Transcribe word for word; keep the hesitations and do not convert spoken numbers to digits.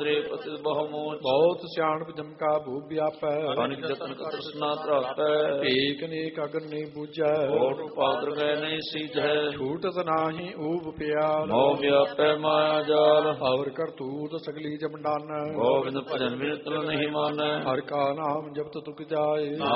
ਪਤਿ ਬਹੁ ਮੋਚ ਬਹੁਤ ਸਿਆਣਪ ਜਮ ਕਾ ਭੂਪ ਵਿਆਪੈ ਅਨਿਕ ਜਤਨ ਕਤਰਸਨਾ ਤਰਾਪੈ ਏਕ ਨੇਕ ਅਗਨ ਨਹੀਂ ਬੂਝੈ ਕੋਟ ਪਾਦਰ ਗਏ ਨਹੀਂ ਸੀਜੈ ਛੂਟਤ ਨਾਹੀ ਊਬ ਪਿਆਲ ਮੋਹ ਵਿਆਪੈ ਮਾਇਆ ਜਾਲ ਔਰ ਕਰਤੂਤ ਸਗਲੀ ਜਮ ਡਾਨੈ ਗੋਬਿੰਦ ਭਜਨ ਬਿਨ ਤਲ ਨਹੀਂ ਮਾਨੈ ਹਰਿ ਕਾ ਨਾਮ ਜਪਤ ਤੁਕ ਜਾਏ